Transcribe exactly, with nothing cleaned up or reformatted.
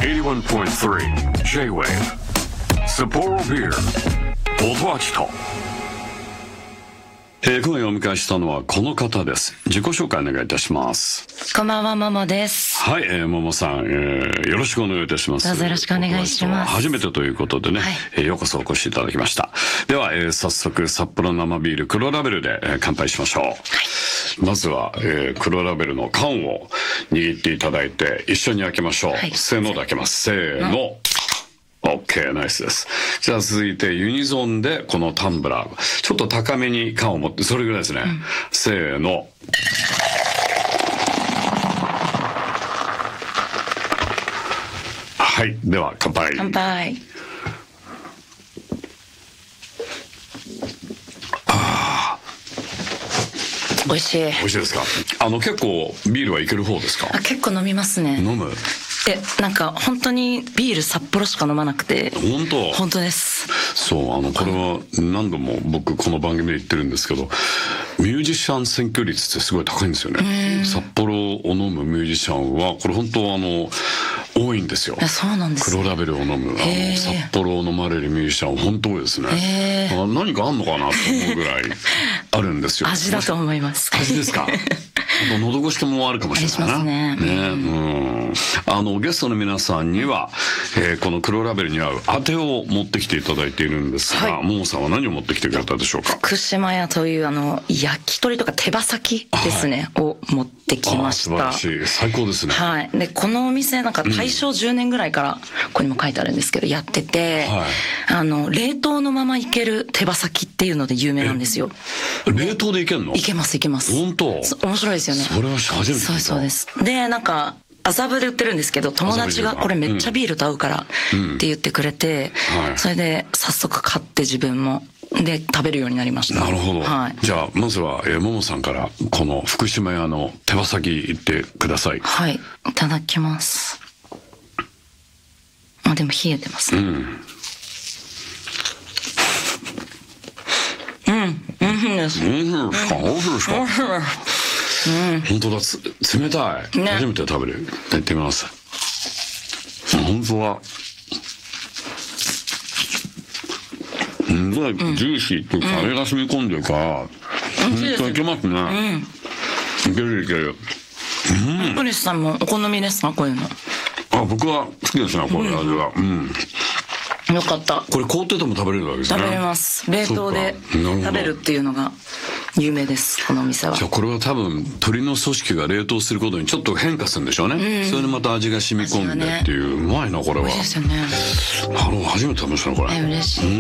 はちじゅういってんさん J-Wave Sapporo Beer Otoachito。 えー、今夜お迎えしたのはこの方です。自己紹介お願いいたします。 こんばんは、ももです。 はい、えー、ももさん、えー、よろしくお願いいたします。 どうぞよろしくお願いします。 初めてということでね、 はい、 えー、ようこそお越しいただきました。では、えー、早速札幌生ビール黒ラベルで、えー、乾杯しましょう。はい、まずは、えー、黒ラベルの缶を握っていただいて一緒に開けましょう。はい、せーので開けます。せーの。OK、ナイスです。じゃあ続いてユニゾンでこのタンブラー、ちょっと高めに缶を持って、それぐらいですね。うん、せーの。はい、では乾杯。 乾杯。 ああ、 美味しい。 美味しいですか。あの結構ビールはいける方ですか。 あ、結構飲みますね。 飲む。 え、なんか本当にビール札幌しか飲まなくて。 本当。 本当です。 そう、あのこれは何度も僕この番組で言ってるんですけど、ミュージシャン選挙率ってすごい高いんですよね。札幌を飲むミュージシャンはこれ本当あの多いんですよ。 そうなんです。 黒ラベルを飲むあの札幌を飲まれるミュージシャンは本当多いですね。何かあんのかなと思うぐらいあるんですよ。 味だと思います。 味ですか。喉越しもあるかもしれないな。 ね。 ね、うん。あのゲストの皆さんには、えー、この黒ラベルに合うあてを持ってきていただいているんですが、はい、ももさんは何を持ってきてくれたでしょうか。 福島屋というあの焼き鳥とか手羽先ですね、はい、を持ってきました。 素晴らしい、最高ですね。 はい。でこのお店なんか大正じゅうねんぐらいから、ここにも書いてあるんですけどやってて、はい、あの冷凍のままいける手羽先っていうので有名なんですよ。 冷凍でいけるの？ いけますいけます。 本当？面白いですよね。 それは初めて聞いた。 そうそうです。でなんか麻布で売ってるんですけど、友達がこれめっちゃビールと合うからって言ってくれて、うんうん、それで早速買って自分もで食べるようになりました。 なるほど。 はい、 じゃあまずは、えー、ももさんからこの福島屋の手羽先言ってください。 はい、いただきます。あ、でも冷えてますね。うん。うん、美味しいです。 美味しいですか。美味しいですか。うん、本当だ、つ冷たい、ね、初めて食べる。やってみます。本当だ。すごいジューシーっていうか、あれが染み込んでるから、本当いけますね。うん、いけるいける。 うん。ポリスさんもお好みですか、こういうの。 あ、僕は好きですね、こういう味は。うん。 うん、よかった。 これ凍ってても食べれるわけですね。 食べれます。冷凍で食べるっていうのが有名です、このお店は。 じゃあこれは多分鶏の組織が冷凍することにちょっと変化するんでしょうね。うん、それでまた味が染み込んでっていう、ね、うまいなこれは。 美味しいですよね。 あの初めて食べましたねこれ。 え、嬉しい。